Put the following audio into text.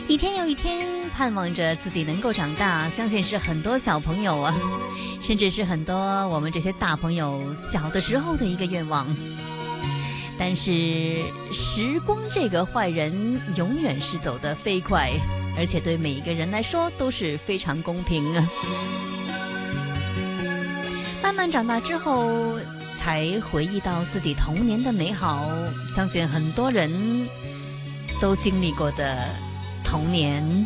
一天又一天盼望着自己能够长大，相信是很多小朋友啊，甚至是很多我们这些大朋友小的时候的一个愿望。但是时光这个坏人永远是走得飞快，而且对每一个人来说都是非常公平啊。慢慢长大之后才回忆到自己童年的美好，相信很多人都经历过的童年。